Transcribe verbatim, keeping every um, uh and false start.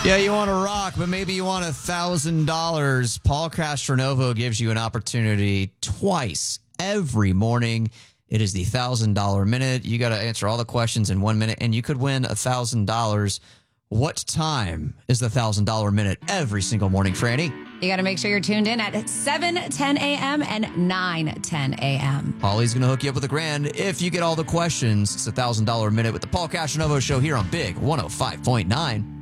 Yeah, you want to rock, but maybe you want a thousand dollars. Paul Castronovo gives you an opportunity twice every morning. It is the thousand dollar minute. You got to answer all the questions in one minute, and you could win a thousand dollars. What time is the thousand dollar minute every single morning, Franny? You got to make sure you're tuned in at seven ten a.m. and nine ten a.m. Paulie's going to hook you up with a grand if you get all the questions. It's a thousand dollar minute with the Paul Castronovo Show here on Big one oh five point nine.